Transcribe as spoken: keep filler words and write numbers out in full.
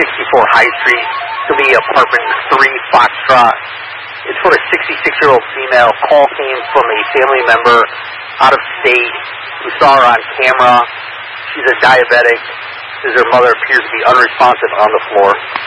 sixty-four High Street, to me, apartment three, Foxtrot. It's for a sixty-six-year-old female. Call came from a family member out of state who saw her on camera. She's a diabetic. Says her mother appears to be unresponsive on the floor.